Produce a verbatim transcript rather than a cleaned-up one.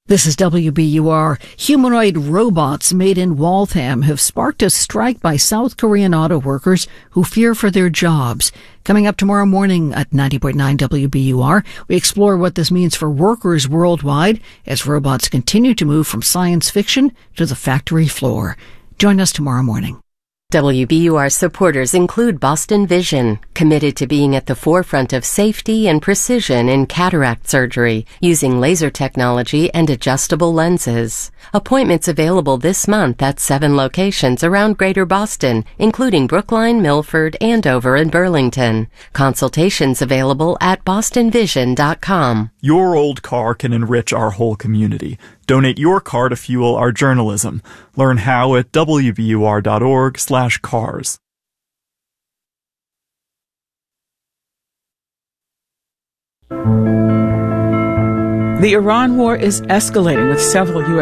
This is W B U R. Humanoid robots made in Waltham have sparked a strike by South Korean auto workers who fear for their jobs. Coming up tomorrow morning at ninety point nine W B U R, we explore what this means for workers worldwide as robots continue to move from science fiction to the factory floor. Join us tomorrow morning. W B U R supporters include Boston Vision, committed to being at the forefront of safety and precision in cataract surgery using laser technology and adjustable lenses. Appointments available this month at seven locations around Greater Boston, including Brookline, Milford, Andover, and Burlington. Consultations available at boston vision dot com. Your old car can enrich our whole community. Donate your car to fuel our journalism. Learn how at w b u r dot org slash cars. The Iran war is escalating with several U S